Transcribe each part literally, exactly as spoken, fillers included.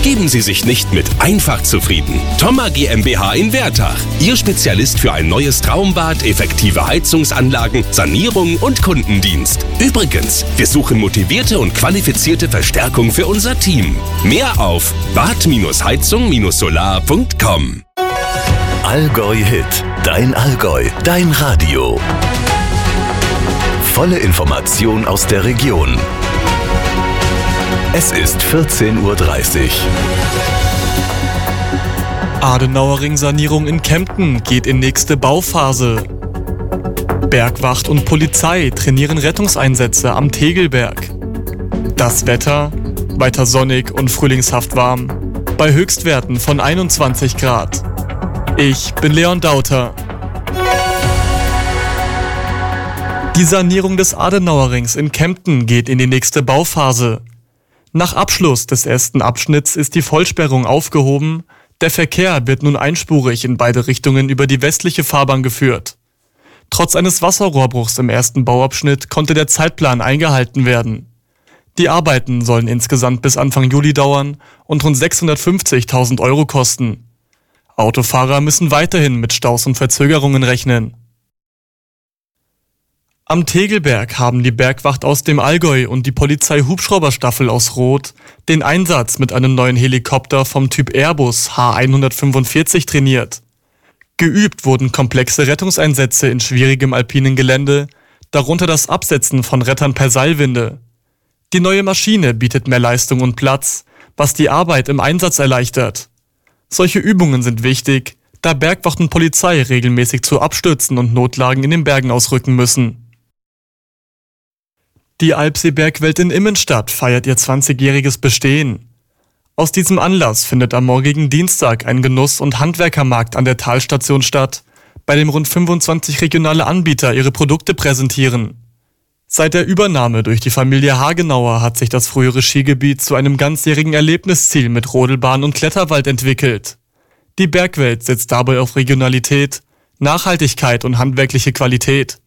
Geben Sie sich nicht mit einfach zufrieden. Thoma GmbH in Wertach. Ihr Spezialist für ein neues Traumbad, effektive Heizungsanlagen, Sanierung und Kundendienst. Übrigens, wir suchen motivierte und qualifizierte Verstärkung für unser Team. Mehr auf bad heizung solar punkt com. Allgäu Hit. Dein Allgäu. Dein Radio. Volle Information aus der Region. Es ist vierzehn Uhr dreißig. Adenauerring-Sanierung in Kempten geht in nächste Bauphase. Bergwacht und Polizei trainieren Rettungseinsätze am Tegelberg. Das Wetter, weiter sonnig und frühlingshaft warm, bei Höchstwerten von einundzwanzig Grad. Ich bin Leon Dauter. Die Sanierung des Adenauerrings in Kempten geht in die nächste Bauphase. Nach Abschluss des ersten Abschnitts ist die Vollsperrung aufgehoben. Der Verkehr wird nun einspurig in beide Richtungen über die westliche Fahrbahn geführt. Trotz eines Wasserrohrbruchs im ersten Bauabschnitt konnte der Zeitplan eingehalten werden. Die Arbeiten sollen insgesamt bis Anfang Juli dauern und rund sechshundertfünfzigtausend Euro kosten. Autofahrer müssen weiterhin mit Staus und Verzögerungen rechnen. Am Tegelberg haben die Bergwacht aus dem Allgäu und die Polizei-Hubschrauberstaffel aus Roth den Einsatz mit einem neuen Helikopter vom Typ Airbus H hundertfünfundvierzig trainiert. Geübt wurden komplexe Rettungseinsätze in schwierigem alpinen Gelände, darunter das Absetzen von Rettern per Seilwinde. Die neue Maschine bietet mehr Leistung und Platz, was die Arbeit im Einsatz erleichtert. Solche Übungen sind wichtig, da Bergwacht und Polizei regelmäßig zu Abstürzen und Notlagen in den Bergen ausrücken müssen. Die Alpseebergwelt in Immenstadt feiert ihr zwanzigjähriges Bestehen. Aus diesem Anlass findet am morgigen Dienstag ein Genuss- und Handwerkermarkt an der Talstation statt, bei dem rund fünfundzwanzig regionale Anbieter ihre Produkte präsentieren. Seit der Übernahme durch die Familie Hagenauer hat sich das frühere Skigebiet zu einem ganzjährigen Erlebnisziel mit Rodelbahn und Kletterwald entwickelt. Die Bergwelt setzt dabei auf Regionalität, Nachhaltigkeit und handwerkliche Qualität.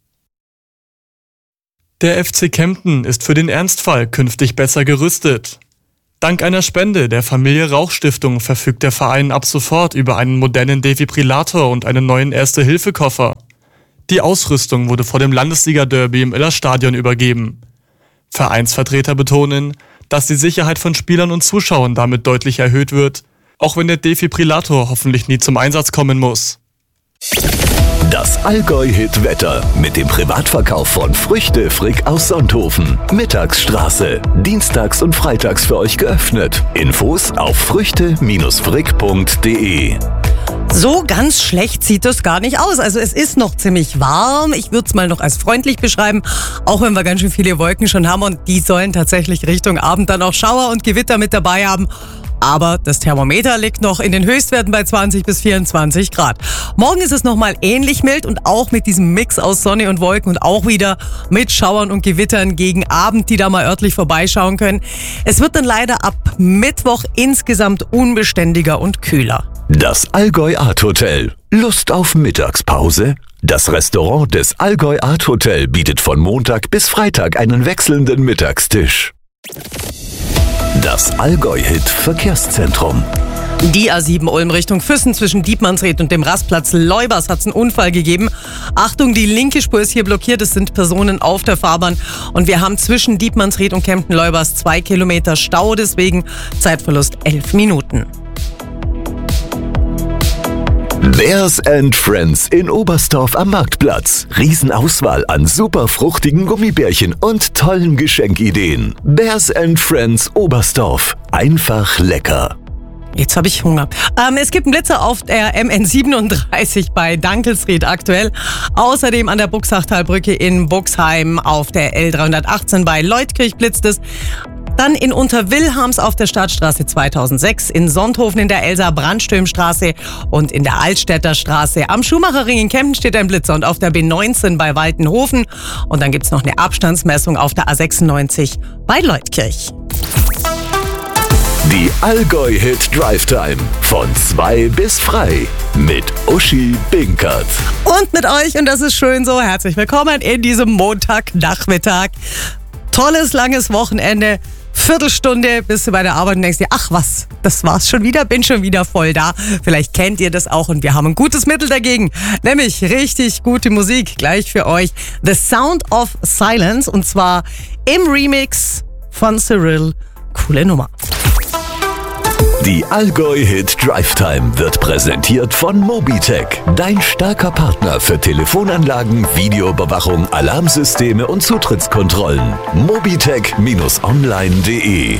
Der F C Kempten ist für den Ernstfall künftig besser gerüstet. Dank einer Spende der Familie Rauch-Stiftung verfügt der Verein ab sofort über einen modernen Defibrillator und einen neuen Erste-Hilfe-Koffer. Die Ausrüstung wurde vor dem Landesliga-Derby im Illerstadion übergeben. Vereinsvertreter betonen, dass die Sicherheit von Spielern und Zuschauern damit deutlich erhöht wird, auch wenn der Defibrillator hoffentlich nie zum Einsatz kommen muss. Das Allgäu-Hit-Wetter mit dem Privatverkauf von Früchte Frick aus Sonthofen. Mittagsstraße. Dienstags und freitags für euch geöffnet. Infos auf früchte frick punkt de. So ganz schlecht sieht das gar nicht aus. Also es ist noch ziemlich warm. Ich würde es mal noch als freundlich beschreiben, auch wenn wir ganz schön viele Wolken schon haben. Und die sollen tatsächlich Richtung Abend dann auch Schauer und Gewitter mit dabei haben. Aber das Thermometer liegt noch in den Höchstwerten bei zwanzig bis vierundzwanzig Grad. Morgen ist es nochmal ähnlich mild und auch mit diesem Mix aus Sonne und Wolken und auch wieder mit Schauern und Gewittern gegen Abend, die da mal örtlich vorbeischauen können. Es wird dann leider ab Mittwoch insgesamt unbeständiger und kühler. Das Allgäu Art Hotel. Lust auf Mittagspause? Das Restaurant des Allgäu Art Hotel bietet von Montag bis Freitag einen wechselnden Mittagstisch. Das Allgäu-Hit Verkehrszentrum. Die A sieben Ulm Richtung Füssen zwischen Dietmannsried und dem Rastplatz Leubers hat es einen Unfall gegeben. Achtung, die linke Spur ist hier blockiert, es sind Personen auf der Fahrbahn und wir haben zwischen Dietmannsried und Kempten-Leubers zwei Kilometer Stau, deswegen Zeitverlust elf Minuten. Bears and Friends in Oberstdorf am Marktplatz. Riesenauswahl an super fruchtigen Gummibärchen und tollen Geschenkideen. Bears and Friends Oberstdorf. Einfach lecker. Jetzt habe ich Hunger. Ähm, es gibt einen Blitzer auf der M N siebenunddreißig bei Dankelsried aktuell. Außerdem an der Buxachtalbrücke in Buxheim auf der L dreihundertachtzehn bei Leutkirch blitzt es. Dann in Unterwilhams auf der Stadtstraße zweitausendsechs, in Sonthofen in der Elsa-Brandstöhm-Straße und in der Altstädter Straße. Am Schumacherring in Kempten steht ein Blitzer und auf der B neunzehn bei Waltenhofen. Und dann gibt's noch eine Abstandsmessung auf der A sechsundneunzig bei Leutkirch. Die Allgäu-Hit Drive Time von zwei bis frei mit Uschi Binkert. Und mit euch, und das ist schön so, herzlich willkommen in diesem Montagnachmittag. Tolles, langes Wochenende. Viertelstunde bist du bei der Arbeit und denkst dir, ach was, das war's schon wieder, bin schon wieder voll da. Vielleicht kennt ihr das auch und wir haben ein gutes Mittel dagegen, nämlich richtig gute Musik gleich für euch. The Sound of Silence und zwar im Remix von Cyril. Coole Nummer. Die Allgäu-Hit Drive Time wird präsentiert von Mobitech, dein starker Partner für Telefonanlagen, Videoüberwachung, Alarmsysteme und Zutrittskontrollen. mobitech Bindestrich online punkt de